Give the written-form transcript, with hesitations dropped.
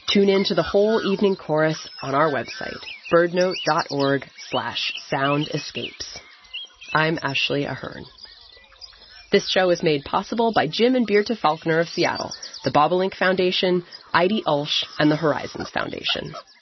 Tune in to the whole evening chorus on our website, birdnote.org/soundescapes. I'm Ashley Ahern. This show is made possible by Jim and Beerta Faulkner of Seattle, the Bobolink Foundation, Heidi Ulsh, and the Horizons Foundation.